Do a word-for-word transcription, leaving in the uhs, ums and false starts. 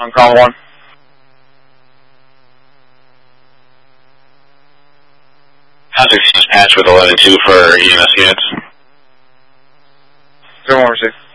On call one. Contact dispatch with eleven two for E M S units. zero one receive.